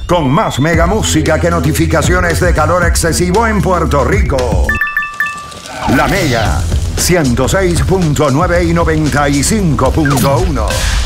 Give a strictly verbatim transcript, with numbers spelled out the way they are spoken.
con más mega música que notificaciones de calor excesivo en Puerto Rico. La Mega ciento seis punto nueve y noventa y cinco punto uno.